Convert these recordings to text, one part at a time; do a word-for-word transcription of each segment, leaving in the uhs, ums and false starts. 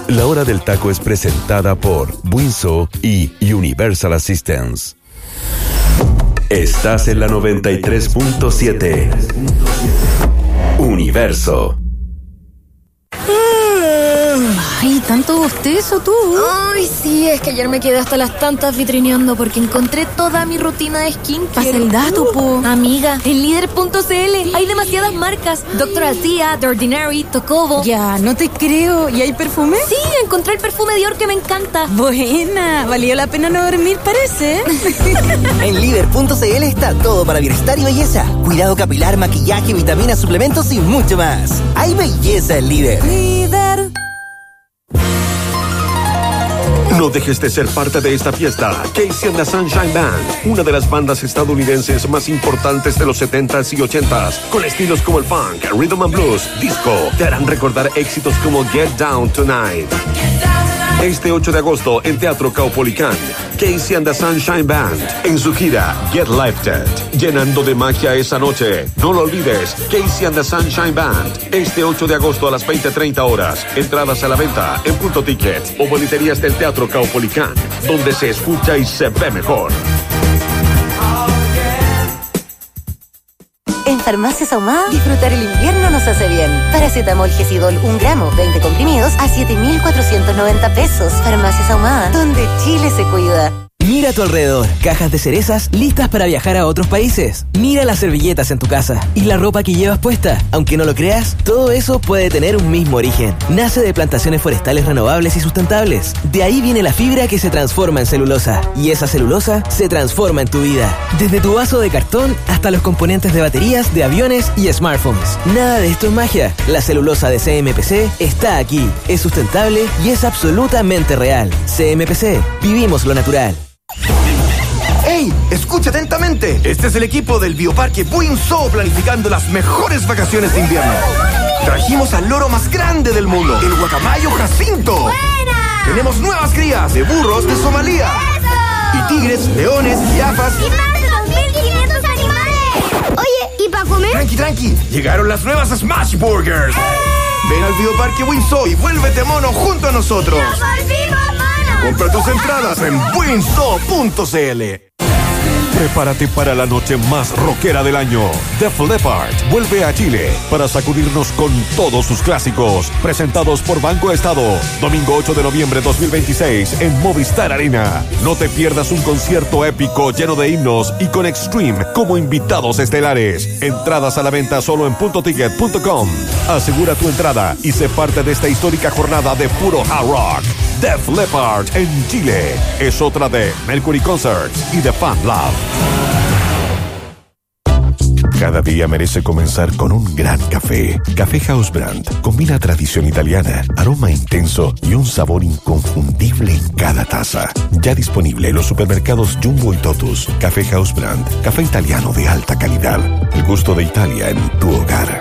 La Hora del Taco es presentada por Buinso y Universal Assistance. Estás en la noventa y tres punto siete. Universo. Ay, ¿tanto bostezo tú? Ay, sí, es que ayer me quedé hasta las tantas vitrineando porque encontré toda mi rutina de skincare. Pasa el dato, po. Amiga, en líder punto c l hay demasiadas marcas. Doctor Althea, The Ordinary, Tocobo. Ya, no te creo. ¿Y hay perfume? Sí, encontré el perfume Dior que me encanta. Buena, valió la pena no dormir, parece. En líder punto c l está todo para bienestar y belleza. Cuidado capilar, maquillaje, vitaminas, suplementos y mucho más. Hay belleza en Líder. Líder. No dejes de ser parte de esta fiesta. Casey and the Sunshine Band, una de las bandas estadounidenses más importantes de los setentas y ochentas, con estilos como el funk, rhythm and blues, disco, te harán recordar éxitos como Get Down Tonight. Este ocho de agosto en Teatro Caupolicán, Casey and the Sunshine Band en su gira Get Lifted, llenando de magia esa noche. No lo olvides, Casey and the Sunshine Band, este ocho de agosto a las veinte treinta horas. Entradas a la venta en Punto Ticket o boleterías del Teatro Caupolicán, donde se escucha y se ve mejor. En Farmacias Ahumada, disfrutar el invierno nos hace bien. Paracetamol Gesidol un gramo, veinte comprimidos a siete mil cuatrocientos noventa pesos. Farmacias Ahumada, donde Chile se cuida. Mira a tu alrededor, cajas de cerezas listas para viajar a otros países. Mira las servilletas en tu casa y la ropa que llevas puesta. Aunque no lo creas, todo eso puede tener un mismo origen. Nace de plantaciones forestales renovables y sustentables. De ahí viene la fibra que se transforma en celulosa. Y esa celulosa se transforma en tu vida. Desde tu vaso de cartón hasta los componentes de baterías, de aviones y smartphones. Nada de esto es magia. La celulosa de C M P C está aquí. Es sustentable y es absolutamente real. C M P C. Vivimos lo natural. ¡Ey! Escucha atentamente. Este es el equipo del Bioparque Buinso planificando las mejores vacaciones de invierno. Trajimos al loro más grande del mundo, el guacamayo Jacinto. ¡Buena! Tenemos nuevas crías de burros de Somalia. ¡Eso! Y tigres, leones, jirafas. ¡Y más de dos mil quinientos animales! Oye, ¿y para comer? Tranqui, tranqui. Llegaron las nuevas Smash Burgers. ¡Eh! Ven al Bioparque Buinso y vuélvete mono junto a nosotros. ¡Nos volvimos monos! Compra tus entradas en buinso punto c l. Prepárate para la noche más rockera del año. Def Leppard vuelve a Chile para sacudirnos con todos sus clásicos. Presentados por Banco Estado. Domingo ocho de noviembre dos mil veintiséis en Movistar Arena. No te pierdas un concierto épico lleno de himnos y con Extreme como invitados estelares. Entradas a la venta solo en punto ticket punto com. Asegura tu entrada y sé parte de esta histórica jornada de puro hard rock. Def Leppard en Chile es otra de Mercury Concerts y The Fan Lab. Cada día merece comenzar con un gran café. Café House Brand combina tradición italiana, aroma intenso y un sabor inconfundible en cada taza. Ya disponible en los supermercados Jumbo y Totus. Café House Brand, café italiano de alta calidad. El gusto de Italia en tu hogar.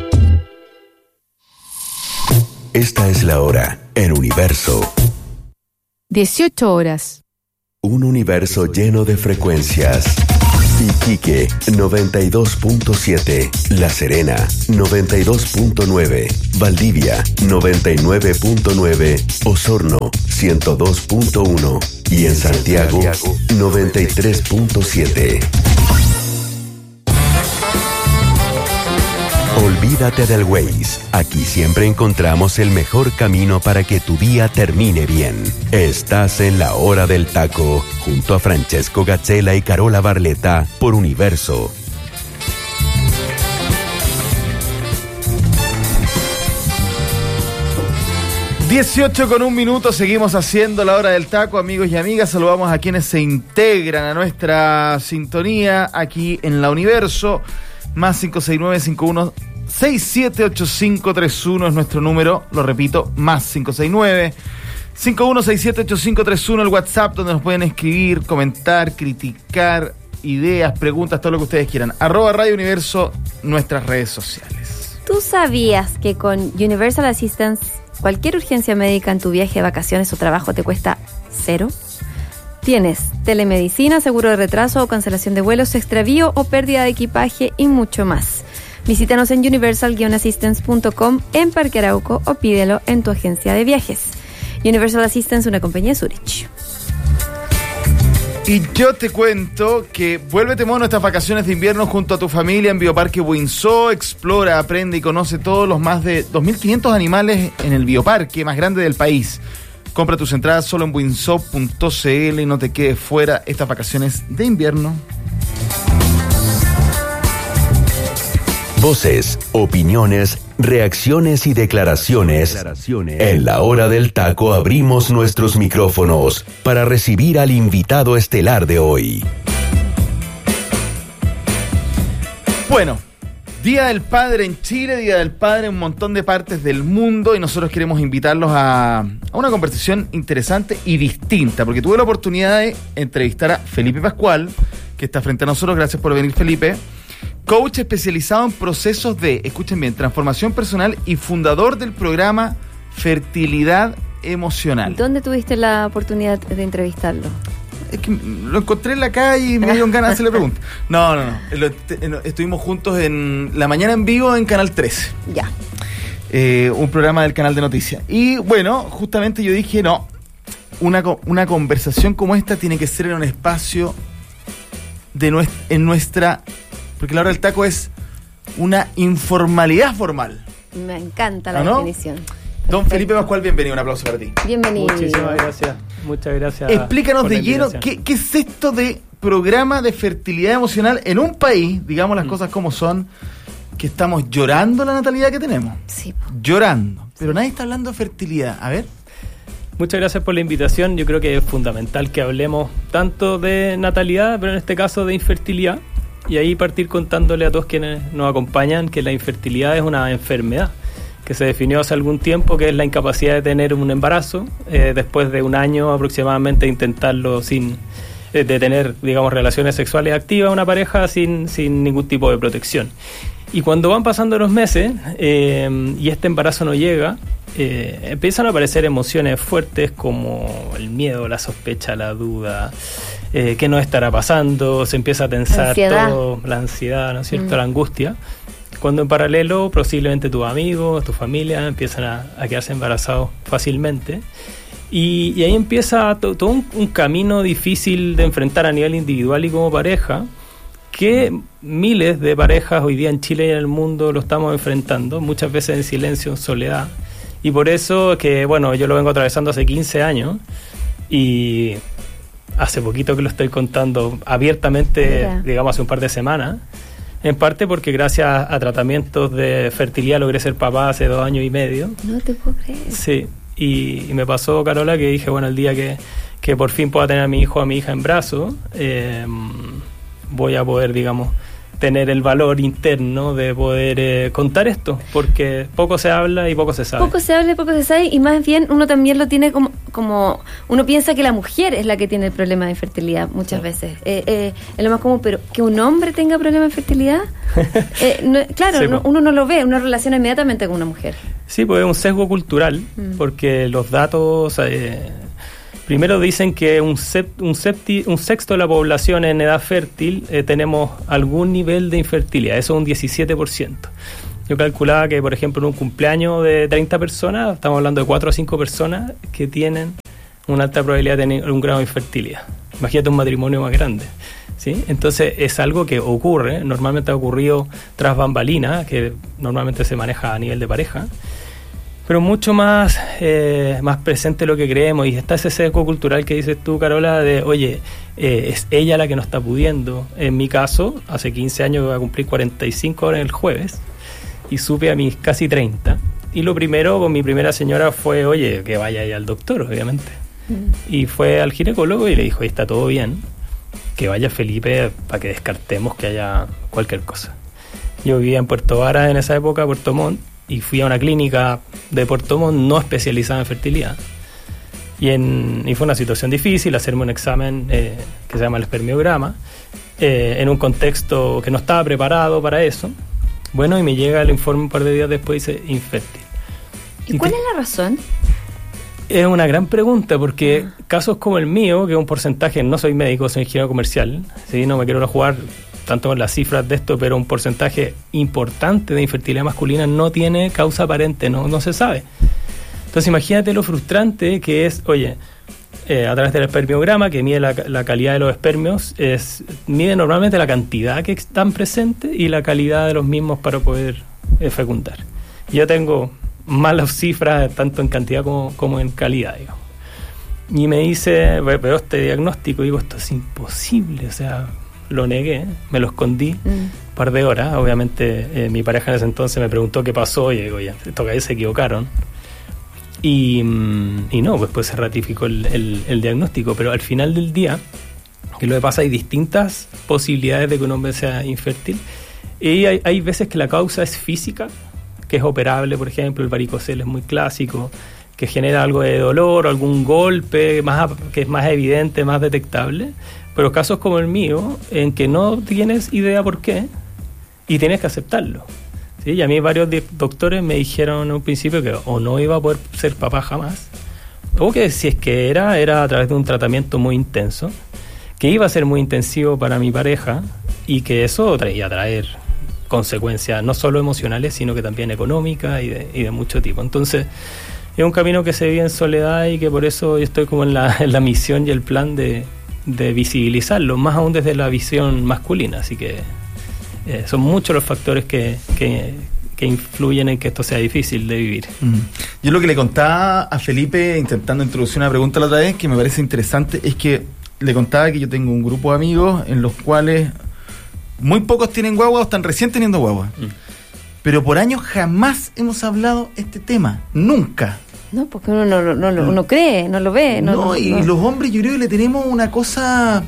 Esta es la hora en Universo. dieciocho horas. Un universo lleno de frecuencias. Iquique, noventa y dos punto siete. La Serena, noventa y dos punto nueve. Valdivia, noventa y nueve punto nueve. Osorno, ciento dos punto uno. Y en Santiago, noventa y tres punto siete. Olvídate del Waze. Aquí siempre encontramos el mejor camino para que tu día termine bien. Estás en la Hora del Taco, junto a Francesco Gazzella y Carola Barletta, por Universo. dieciocho con un minuto, seguimos haciendo la Hora del Taco, amigos y amigas. Saludamos a quienes se integran a nuestra sintonía aquí en la Universo. Más cinco seis nueve cinco uno seis siete ocho cinco tres uno es nuestro número, lo repito, más cinco seis nueve cinco uno seis siete ocho cinco tres uno el WhatsApp, donde nos pueden escribir, comentar, criticar, ideas, preguntas, todo lo que ustedes quieran. Arroba Radio Universo, nuestras redes sociales. ¿Tú sabías que con Universal Assistance cualquier urgencia médica en tu viaje de vacaciones o trabajo te cuesta cero? Tienes telemedicina, seguro de retraso o cancelación de vuelos, extravío o pérdida de equipaje y mucho más. Visítanos en universal assistance punto com en Parque Arauco o pídelo en tu agencia de viajes. Universal Assistance, una compañía de Zurich. Y yo te cuento que vuélvete mono estas vacaciones de invierno junto a tu familia en Bioparque Buinzó. Explora, aprende y conoce todos los más de dos mil quinientos animales en el bioparque más grande del país. Compra tus entradas solo en buinzó punto c l y no te quedes fuera estas vacaciones de invierno. Voces, opiniones, reacciones y declaraciones. declaraciones. En la hora del taco abrimos nuestros micrófonos para recibir al invitado estelar de hoy. Bueno, Día del Padre en Chile, Día del Padre en un montón de partes del mundo, y nosotros queremos invitarlos a, a una conversación interesante y distinta, porque tuve la oportunidad de entrevistar a Felipe Pascual, que está frente a nosotros. Gracias por venir, Felipe. Coach especializado en procesos de, escuchen bien, transformación personal y fundador del programa Fertilidad Emocional. ¿Dónde tuviste la oportunidad de entrevistarlo? Es que lo encontré en la calle y me dio ganas de hacerle preguntas. No, no, no. Lo, estuvimos juntos en La Mañana en Vivo en Canal trece. Ya. Eh, un programa del canal de noticias. Y bueno, justamente yo dije, no, una, una conversación como esta tiene que ser en un espacio de nuestra, en nuestra... Porque la hora del taco es una informalidad formal. Me encanta la ¿no? definición. Don Felipe Pascual, bienvenido. Un aplauso para ti. Bienvenido. Muchísimas gracias. Muchas gracias. Explícanos de lleno qué, qué es esto de programa de fertilidad emocional en un país, digamos las mm. cosas como son, que estamos llorando la natalidad que tenemos. Sí. Llorando. Pero nadie está hablando de fertilidad. A ver. Muchas gracias por la invitación. Yo creo que es fundamental que hablemos tanto de natalidad, pero en este caso de infertilidad. Y ahí partir contándole a todos quienes nos acompañan que la infertilidad es una enfermedad que se definió hace algún tiempo, que es la incapacidad de tener un embarazo eh, después de un año aproximadamente de intentarlo sin, eh, de tener, digamos, relaciones sexuales activas, una pareja sin, sin ningún tipo de protección. Y cuando van pasando los meses eh, y este embarazo no llega, eh, empiezan a aparecer emociones fuertes como el miedo, la sospecha, la duda, eh, qué nos estará pasando, se empieza a tensar ansiedad. todo, la ansiedad, ¿no es cierto?, Mm. la angustia. Cuando en paralelo posiblemente tus amigos, tu familia empiezan a, a quedarse embarazados fácilmente. Y, y ahí empieza to, todo un, un camino difícil de enfrentar a nivel individual y como pareja, que miles de parejas hoy día en Chile y en el mundo lo estamos enfrentando, muchas veces en silencio, en soledad. Y por eso que, bueno, yo lo vengo atravesando hace quince años y hace poquito que lo estoy contando abiertamente, Mira. digamos hace un par de semanas. En parte porque gracias a tratamientos de fertilidad logré ser papá hace dos años y medio. No te puedo creer. Sí, y, y me pasó, Carola, que dije, bueno, el día que, que por fin pueda tener a mi hijo o a mi hija en brazos, eh, voy a poder, digamos, tener el valor interno de poder eh, contar esto, porque poco se habla y poco se sabe. Poco se habla y poco se sabe, y más bien uno también lo tiene como, como uno piensa que la mujer es la que tiene el problema de infertilidad muchas sí. veces. Eh, eh, es lo más común, pero que un hombre tenga problema de infertilidad, eh, no, claro, sí, no, uno no lo ve, uno relaciona inmediatamente con una mujer. Sí, pues es un sesgo cultural, mm. porque los datos... Eh, Primero dicen que un, sept, un, septi, un sexto de la población en edad fértil eh, tenemos algún nivel de infertilidad, eso es un diecisiete por ciento. Yo calculaba que, por ejemplo, en un cumpleaños de treinta personas, estamos hablando de cuatro o cinco personas que tienen una alta probabilidad de tener un grado de infertilidad. Imagínate un matrimonio más grande, ¿sí? Entonces es algo que ocurre, normalmente ha ocurrido tras bambalinas, que normalmente se maneja a nivel de pareja, pero mucho más eh, más presente de lo que creemos, y está ese sesgo cultural que dices tú, Carola, de oye, eh, es ella la que no está pudiendo. En mi caso, hace quince años que voy a cumplir cuarenta y cinco horas el jueves, y supe a mis casi treinta, y lo primero con mi primera señora fue, oye, que vaya ahí al doctor, obviamente. Mm. Y fue al ginecólogo y le dijo, está todo bien, que vaya Felipe para que descartemos que haya cualquier cosa. Yo vivía en Puerto Varas en esa época, Puerto Montt, y fui a una clínica de Puerto Montt no especializada en fertilidad. Y, en, y fue una situación difícil hacerme un examen eh, que se llama el espermiograma, eh, en un contexto que no estaba preparado para eso. Bueno, y me llega el informe un par de días después y dice infértil. ¿Y, ¿Y cuál te... es la razón? Es una gran pregunta, porque ah. casos como el mío, que es un porcentaje, no soy médico, soy ingeniero comercial, ¿sí? No me quiero jugar tanto con las cifras de esto, pero un porcentaje importante de infertilidad masculina no tiene causa aparente, no, no se sabe. Entonces imagínate lo frustrante que es, oye, eh, a través del espermiograma, que mide la, la calidad de los espermios, es, mide normalmente la cantidad que están presentes y la calidad de los mismos para poder eh, fecundar. Yo tengo malas cifras tanto en cantidad como, como en calidad, digamos. Y me dice, veo este diagnóstico y digo, esto es imposible, o sea, lo negué, me lo escondí mm. un par de horas. Obviamente eh, mi pareja en ese entonces me preguntó qué pasó y digo, ya, estos gallos se equivocaron. Y, y no, pues, pues se ratificó el, el, el diagnóstico, pero al final del día, que lo que pasa, hay distintas posibilidades de que un hombre sea infértil, y hay, hay veces que la causa es física, que es operable, por ejemplo, el varicocele es muy clásico, que genera algo de dolor o algún golpe más, que es más evidente, más detectable, pero casos como el mío, en que no tienes idea por qué y tienes que aceptarlo. ¿Sí? Y a mí varios doctores me dijeron en un principio que o no iba a poder ser papá jamás, o que si es que era, era a través de un tratamiento muy intenso, que iba a ser muy intensivo para mi pareja y que eso traía a traer consecuencias no solo emocionales, sino que también económicas y de, y de mucho tipo. Entonces, es un camino que se vive en soledad y que por eso yo estoy como en la, en la misión y el plan de, de visibilizarlo, más aún desde la visión masculina. Así que eh, son muchos los factores que, que, que influyen en que esto sea difícil de vivir. Mm. Yo lo que le contaba a Felipe, intentando introducir una pregunta la otra vez, que me parece interesante, es que le contaba que yo tengo un grupo de amigos en los cuales muy pocos tienen guagua o están recién teniendo guagua. Mm. Pero por años jamás hemos hablado este tema, nunca. No, porque uno no, no, no, uno cree, no lo ve. No, no, no y no. los hombres yo creo que le tenemos una cosa,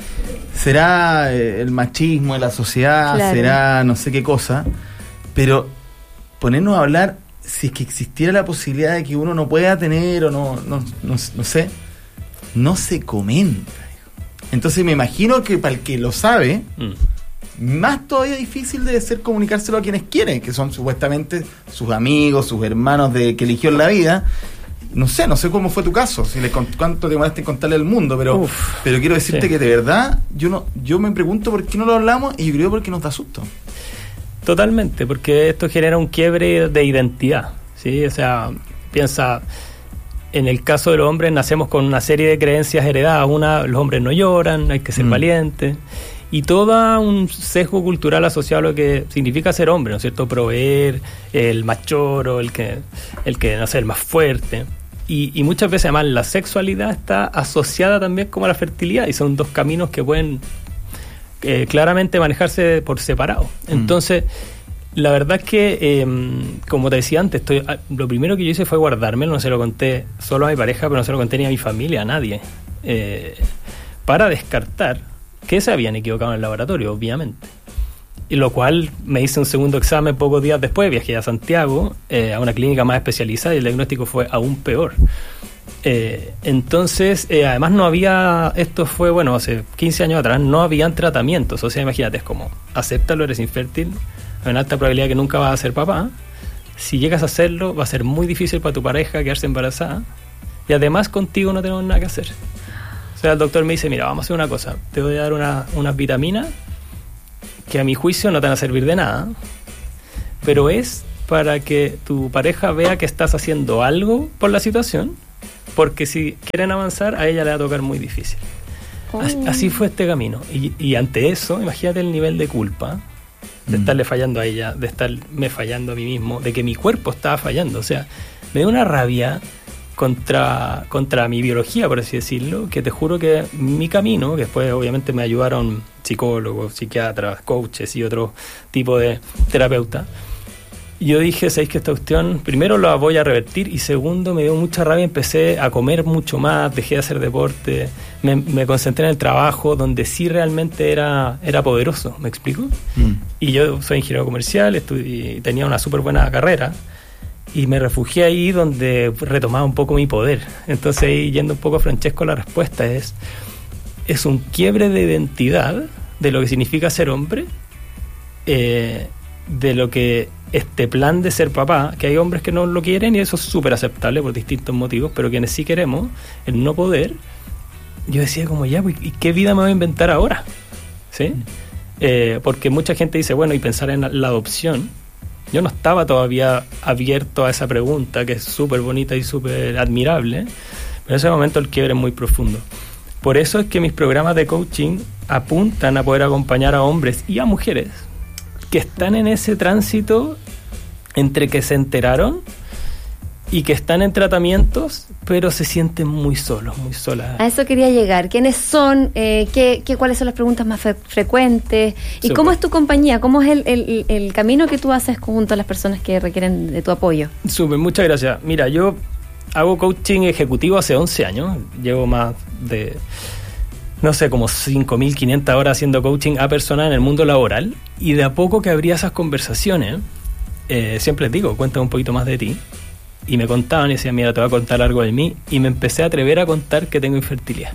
será el machismo de la sociedad, claro. será no sé qué cosa, pero ponernos a hablar si es que existiera la posibilidad de que uno no pueda tener o no, no, no, no sé, no se comenta. Entonces me imagino que para el que lo sabe, mm. más todavía difícil debe ser comunicárselo a quienes quieren, que son supuestamente sus amigos, sus hermanos de que eligió en la vida. No sé, no sé cómo fue tu caso, si le cuánto te demoraste en contarle al mundo, pero Uf, pero quiero decirte sí. que de verdad yo no yo me pregunto por qué no lo hablamos y yo creo porque nos da susto. Totalmente, porque esto genera un quiebre de identidad, ¿sí? O sea, piensa, en el caso de los hombres nacemos con una serie de creencias heredadas. Una, los hombres no lloran, hay que ser mm. valientes. Y todo un sesgo cultural asociado a lo que significa ser hombre, ¿no es cierto? Proveer, el más choro, el que, el que no sé, el más fuerte. Y, y muchas veces además la sexualidad está asociada también como a la fertilidad, y son dos caminos que pueden eh, claramente manejarse por separado. Entonces, mm. la verdad es que, eh, como te decía antes, estoy, lo primero que yo hice fue guardármelo, no se lo conté solo a mi pareja, pero no se lo conté ni a mi familia, a nadie, eh, para descartar que se habían equivocado en el laboratorio, obviamente. Y lo cual me hice un segundo examen pocos días después, viajé a Santiago, eh, a una clínica más especializada, y el diagnóstico fue aún peor. Eh, entonces, eh, además no había, esto fue, bueno, hace quince años atrás, no habían tratamientos. O sea, imagínate, es como, acéptalo, eres infértil, hay una alta probabilidad que nunca vas a ser papá. Si llegas a hacerlo, va a ser muy difícil para tu pareja quedarse embarazada, y además contigo no tenemos nada que hacer. O sea, el doctor me dice, mira, vamos a hacer una cosa, te voy a dar una, unas vitaminas que a mi juicio no te van a servir de nada, pero es para que tu pareja vea que estás haciendo algo por la situación, porque si quieren avanzar, a ella le va a tocar muy difícil. Oh. Así, así fue este camino. Y, y ante eso, imagínate el nivel de culpa, de mm. estarle fallando a ella, de estarme fallando a mí mismo, de que mi cuerpo estaba fallando. O sea, me dio una rabia contra, contra mi biología, por así decirlo, que te juro que mi camino, que después obviamente me ayudaron psicólogos, psiquiatras, coaches y otro tipo de terapeutas, yo dije, ¿sabéis que esta cuestión, primero la voy a revertir, y segundo, me dio mucha rabia, empecé a comer mucho más, dejé de hacer deporte, me, me concentré en el trabajo, donde sí realmente era, era poderoso, ¿me explico? Mm. Y yo soy ingeniero comercial, estudié, tenía una súper buena carrera, y me refugié ahí donde retomaba un poco mi poder. Entonces, ahí, yendo un poco a Francesco, la respuesta es es un quiebre de identidad de lo que significa ser hombre, eh, de lo que este plan de ser papá, que hay hombres que no lo quieren y eso es súper aceptable por distintos motivos, pero quienes sí queremos, el no poder, yo decía como ya, ¿y qué vida me voy a inventar ahora? ¿Sí? Eh, porque mucha gente dice, bueno, y pensar en la adopción, Yo no estaba todavía abierto a esa pregunta, que es súper bonita y súper admirable, pero en ese momento el quiebre es muy profundo. Por eso es que mis programas de coaching apuntan a poder acompañar a hombres y a mujeres que están en ese tránsito entre que se enteraron y que están en tratamientos, pero se sienten muy solos, muy solas. A eso quería llegar. ¿Quiénes son? Eh, qué, qué, ¿Cuáles son las preguntas más fre- frecuentes? ¿Y Super. cómo es tu compañía? ¿Cómo es el, el, el camino que tú haces junto a las personas que requieren de tu apoyo? Súper, muchas gracias. Mira, yo hago coaching ejecutivo hace once años. Llevo más de, no sé, como cinco mil quinientas horas haciendo coaching a personas en el mundo laboral. Y de a poco que abría esas conversaciones, eh, siempre les digo, cuéntame un poquito más de ti. Y me contaban y decían, mira, te voy a contar algo de mí. Y me empecé a atrever a contar que tengo infertilidad.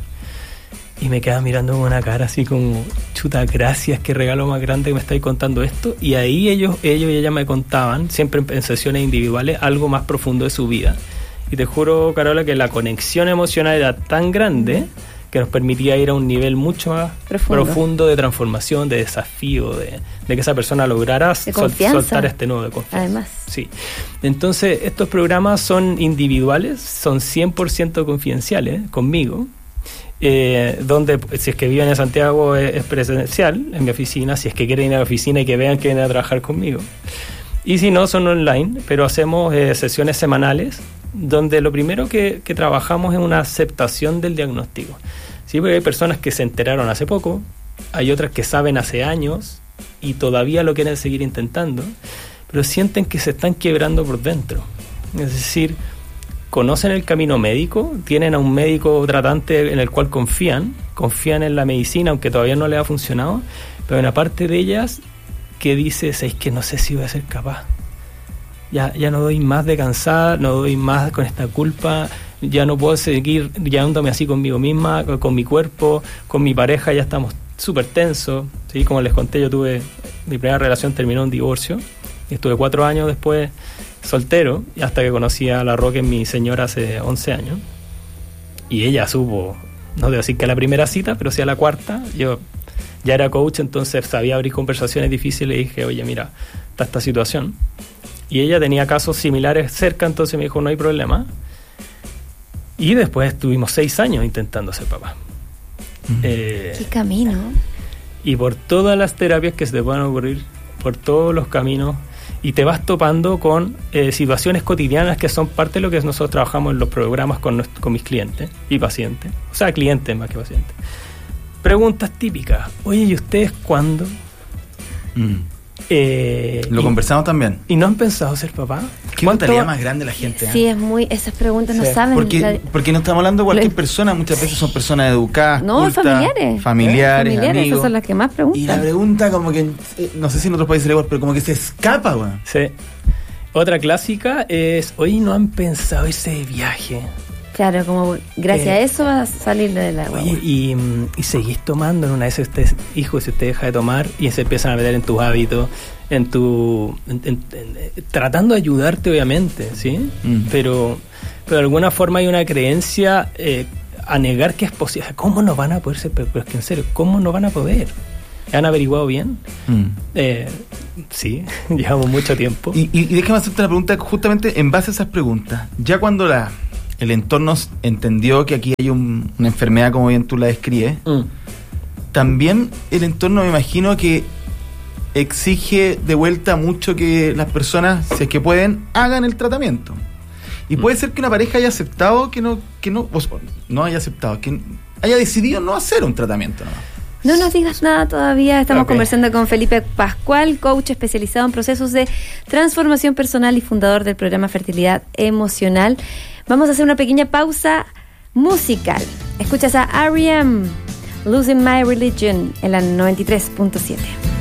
Y me quedaba mirando con una cara así como, chuta, gracias, qué regalo más grande que me estáis contando esto. Y ahí ellos, ellos y ellas me contaban, siempre en, en sesiones individuales, algo más profundo de su vida. Y te juro, Carola, que la conexión emocional era tan grande que nos permitía ir a un nivel mucho más profundo, profundo de transformación, de desafío, de, de que esa persona lograra sol, soltar este nudo de confianza. Además. Sí. Entonces, estos programas son individuales, son cien por ciento confidenciales conmigo, eh, donde, si es que viven en Santiago, es, es presencial, en mi oficina, si es que quieren ir a la oficina y que vean que vienen a trabajar conmigo. Y si no, son online, pero hacemos eh, sesiones semanales, donde lo primero que, que trabajamos es una aceptación del diagnóstico. Sí, porque hay personas que se enteraron hace poco, hay otras que saben hace años y todavía lo quieren seguir intentando, pero sienten que se están quebrando por dentro. Es decir, conocen el camino médico, tienen a un médico tratante en el cual confían, confían en la medicina, aunque todavía no les ha funcionado, pero hay una parte de ellas que dice, es que no sé si voy a ser capaz. Ya, ya no doy más de cansada, no doy más con esta culpa, ya no puedo seguir llevándome así conmigo misma, con, con mi cuerpo, con mi pareja, ya estamos súper tensos, ¿sí? Como les conté, yo tuve, mi primera relación terminó en divorcio, y estuve cuatro años después soltero, y hasta que conocí a la Roque, mi señora, hace once años, y ella supo, no debo decir que a la primera cita, pero sí a la cuarta, yo ya era coach, entonces sabía abrir conversaciones difíciles, y dije, oye, mira, está esta situación. Y ella tenía casos similares cerca, entonces me dijo, no hay problema. Y después estuvimos seis años intentando ser papá. Mm. Eh, ¿Qué camino? Y por todas las terapias que se te puedan ocurrir, por todos los caminos, y te vas topando con eh, situaciones cotidianas que son parte de lo que nosotros trabajamos en los programas con, nuestro, con mis clientes y pacientes. O sea, clientes más que pacientes. Preguntas típicas. Oye, ¿y ustedes cuándo? Mm. Eh, Lo y, conversamos también. ¿Y no han pensado ser papá? Qué mentalidad más grande la gente. Sí, ¿eh? es muy... Esas preguntas no sí. saben... Porque, la, porque no estamos hablando de cualquier persona, muchas veces son personas educadas, no, cultas, familiares. Familiares, familiares, amigos. esas son las que más preguntan. Y la pregunta como que, no sé si en otros países es igual, pero como que se escapa, güey. Sí. Otra clásica es, oye, ¿no han pensado irse de viaje? Claro, como gracias eh, a eso vas a salir de la... Oye, y, y seguís tomando en una vez usted, hijo, si usted deja de tomar y se empiezan a meter en tus hábitos, en tu... En, en, en, tratando de ayudarte, obviamente, ¿sí? Mm. Pero, pero de alguna forma hay una creencia eh, a negar que es posible. ¿Cómo no van a poder ser? Pero, pero es que en serio, ¿cómo no van a poder? ¿Han averiguado bien? Mm. Eh, sí, llevamos mucho tiempo. Y, y, y déjame hacerte la pregunta justamente en base a esas preguntas. Ya cuando la... el entorno entendió que aquí hay un, una enfermedad, como bien tú la describes, mm. también el entorno, me imagino que exige de vuelta mucho que las personas, si es que pueden, hagan el tratamiento. Y mm. puede ser que una pareja haya aceptado que no, que no, o sea, no haya aceptado, que haya decidido no hacer un tratamiento nomás. No nos digas nada todavía, estamos okay. conversando con Felipe Pascual, coach especializado en procesos de transformación personal y fundador del programa Fertilidad Emocional. Vamos a hacer una pequeña pausa musical. Escuchas a R E M, Losing My Religion, en la noventa y tres punto siete.